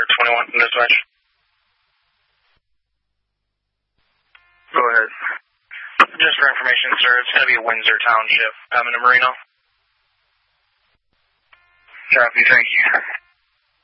21 from dispatch. Go ahead. Just for information, sir, it's going to be Windsor Township coming to Marino. Copy, thank you.